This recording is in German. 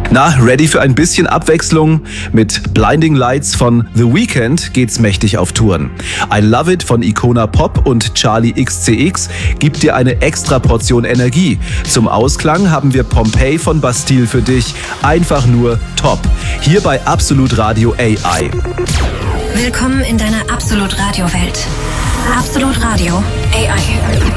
Na, ready für ein bisschen Abwechslung? Mit Blinding Lights von The Weeknd geht's mächtig auf Touren. I Love It von Icona Pop und Charlie XCX gibt dir eine extra Portion Energie. Zum Ausklang haben wir Pompeii von Bastille für dich. Einfach nur top. Hier bei Absolut Radio AI. Willkommen in deiner Absolut Radio Welt. Absolut Radio AI.